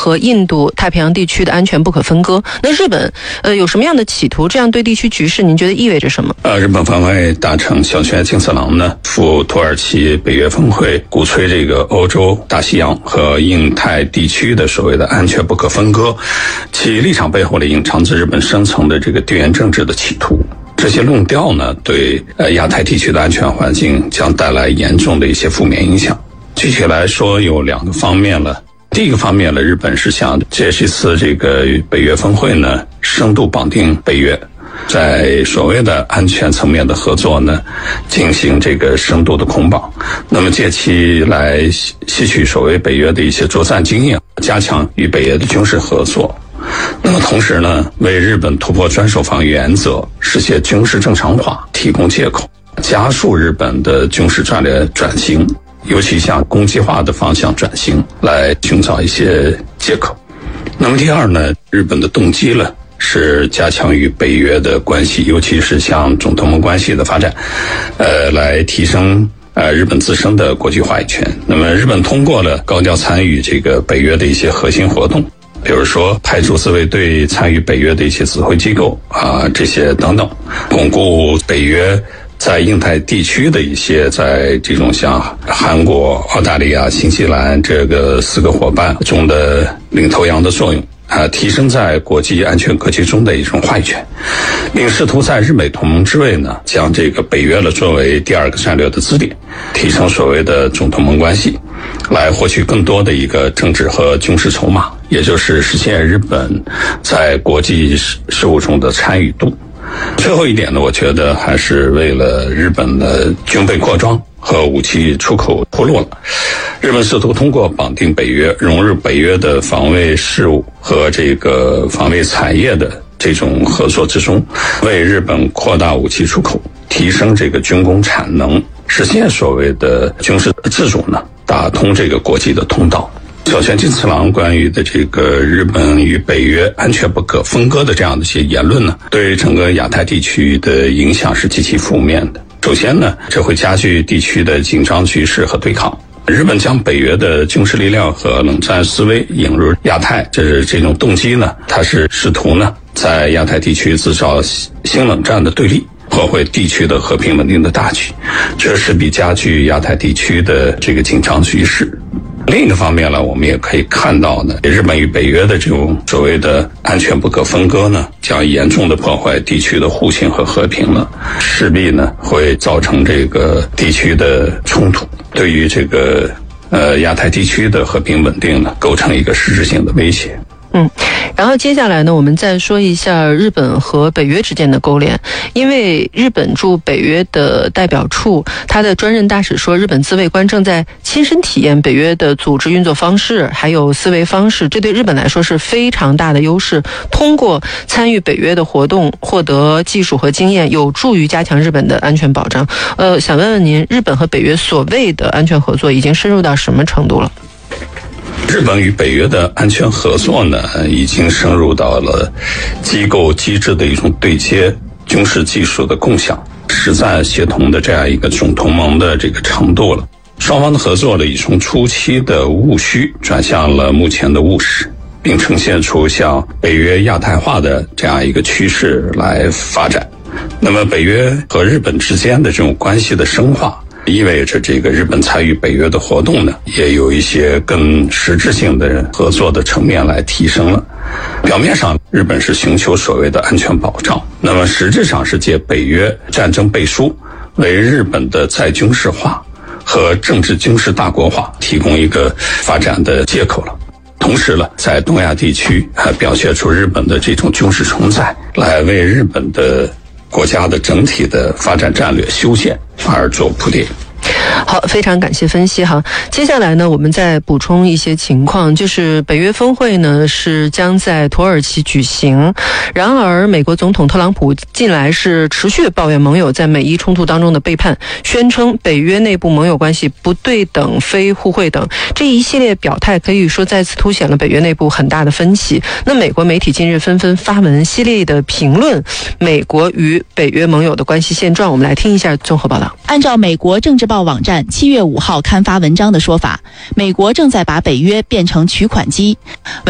和印度太平洋地区的安全不可分割。那日本有什么样的企图？这样对地区局势您觉得意味着什么？ 日本防卫大臣小泉进次郎呢赴土耳其北约峰会，鼓吹这个欧洲、大西洋和印太地区的所谓的安全不可分割，其立场背后隐藏着日本深层的这个地缘政治的企图。这些论调呢，对亚太地区的安全环境将带来严重的一些负面影响。具体来说，有2个方面了。第一个方面呢，日本是想借这次这个北约峰会呢，深度绑定北约，在所谓的安全层面的合作呢，进行这个深度的捆绑。那么借其来吸取所谓北约的一些作战经验，加强与北约的军事合作。那么同时呢，为日本突破专守防御原则，实现军事正常化提供借口，加速日本的军事战略转型，尤其向攻击化的方向转型，来寻找一些借口。那么第二呢，日本的动机呢，是加强与北约的关系，尤其是向总同盟关系的发展，来提升日本自身的国际话语权。那么日本通过了高调参与这个北约的一些核心活动，比如说派驻自卫队参与北约的一些指挥机构这些等等，巩固北约在印太地区的一些在这种像韩国、澳大利亚、新西兰这个4个伙伴中的领头羊的作用，提升在国际安全格局中的一种话语权，并试图在日美同盟之位呢，将这个北约作为第2个战略的支点，提升所谓的总同盟关系，来获取更多的一个政治和军事筹码，也就是实现日本在国际事务中的参与度。最后一点呢，我觉得还是为了日本的军备扩张和武器出口铺路了。日本试图通过绑定北约，融入北约的防卫事务和这个防卫产业的这种合作之中，为日本扩大武器出口，提升这个军工产能，实现所谓的军事自主呢，打通这个国际的通道。小泉进次郎关于的这个日本与北约安全不可分割的这样的一些言论呢，对整个亚太地区的影响是极其负面的。首先呢，这会加剧地区的紧张局势和对抗。日本将北约的军事力量和冷战思维引入亚太，这种动机呢，它是试图呢在亚太地区制造新冷战的对立，破坏地区的和平稳定的大局，这势必加剧亚太地区的这个紧张局势。另一个方面呢，我们也可以看到呢，日本与北约的这种所谓的安全不可分割呢，将严重的破坏地区的互信和和平了，势必呢会造成这个地区的冲突，对于这个亚太地区的和平稳定呢，构成一个实质性的威胁。 然后接下来呢，我们再说一下日本和北约之间的勾连。因为日本驻北约的代表处，他的专任大使说，日本自卫官正在亲身体验北约的组织运作方式，还有思维方式，这对日本来说是非常大的优势。通过参与北约的活动，获得技术和经验，有助于加强日本的安全保障。想问问您，日本和北约所谓的安全合作已经深入到什么程度了？ 日本与北约的安全合作呢，已经深入到了机构机制的一种对接、军事技术的共享、实战协同的这样一个总同盟的这个程度了。双方的合作呢，已从初期的务虚转向了目前的务实，并呈现出向北约亚太化的这样一个趋势来发展。那么北约和日本之间的这种关系的深化，意味着这个日本参与北约的活动呢，也有一些更实质性的合作的层面来提升了。表面上日本是寻求所谓的安全保障，那么实质上是借北约战争背书，为日本的再军事化和政治军事大国化提供一个发展的借口了。同时呢，在东亚地区还表现出日本的这种军事存在，来为日本的国家的整体的发展战略修建而做铺垫。 好，非常感谢分析哈。接下来呢，我们再补充一些情况，就是北约峰会呢是将在土耳其举行。然而，美国总统特朗普近来是持续抱怨盟友在美伊冲突当中的背叛，宣称北约内部盟友关系不对等、非互惠等。这一系列表态可以说再次凸显了北约内部很大的分歧。那美国媒体近日纷纷发文犀利的评论美国与北约盟友的关系现状。我们来听一下综合报道。 按照美国政治报网站7月5号刊发文章的说法，美国正在把北约变成取款机。